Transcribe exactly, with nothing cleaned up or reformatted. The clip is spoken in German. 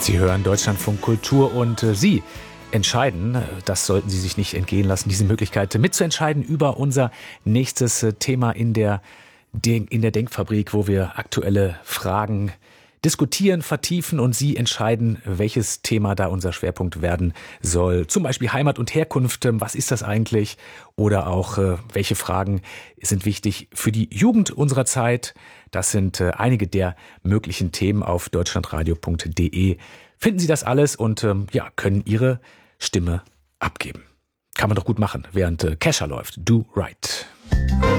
Sie hören Deutschlandfunk Kultur und äh, Sie entscheiden, das sollten Sie sich nicht entgehen lassen, diese Möglichkeit mitzuentscheiden über unser nächstes äh, Thema in der, Den- in der Denkfabrik, wo wir aktuelle Fragen diskutieren, vertiefen und Sie entscheiden, welches Thema da unser Schwerpunkt werden soll. Zum Beispiel Heimat und Herkunft, ähm, was ist das eigentlich? Oder auch, äh, welche Fragen sind wichtig für die Jugend unserer Zeit? Das sind äh, einige der möglichen Themen. Auf deutschlandradio punkt de finden Sie das alles und ähm, ja, können Ihre Stimme abgeben. Kann man doch gut machen, während äh, Kesha läuft. Do Right.